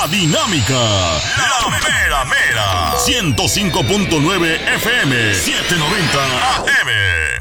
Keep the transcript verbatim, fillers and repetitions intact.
La Dinámica, la mera mera, ciento cinco punto nueve F M, setecientos noventa A M.